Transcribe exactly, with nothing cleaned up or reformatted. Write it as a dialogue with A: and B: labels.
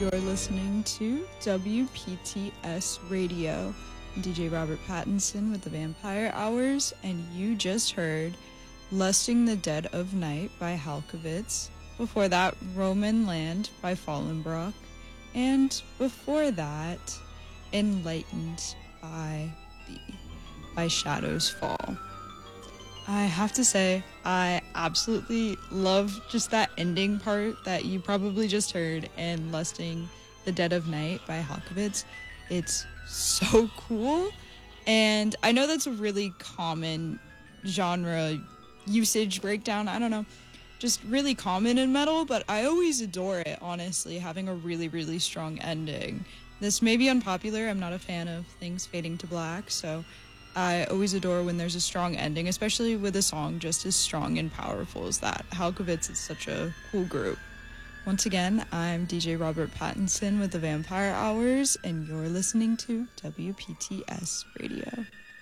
A: You're listening to W P T S Radio. I'm D J Robert Pattinson with the Vampire Hours, and you just heard Lusting the Dead of Night by Halkovitz. Before that, Roman Land by Fallenbrock. And before that, Enlightened by the by Shadows Fall. I have to say, I absolutely love just that ending part that you probably just heard in Lusting the Dead of Night by Halkovitz. It's so cool, and I know that's a really common genre usage breakdown, I don't know, just really common in metal, but I always adore it, honestly, having a really, really strong ending. This may be unpopular, I'm not a fan of things fading to black, so I always adore when there's a strong ending, especially with a song just as strong and powerful as that. Halkovitz is such a cool group. Once again, I'm D J Robert Pattinson with the Vampire Hours, and you're listening to W P T S Radio.